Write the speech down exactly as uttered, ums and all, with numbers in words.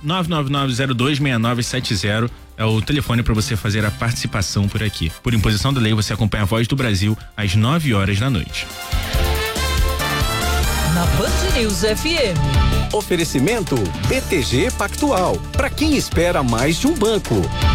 nove nove nove zero dois seis nove sete zero é o telefone para você fazer a participação por aqui. Por imposição da lei, você acompanha a Voz do Brasil às nove horas da noite. Na Band News F M. Oferecimento B T G Pactual. Para quem espera mais de um banco.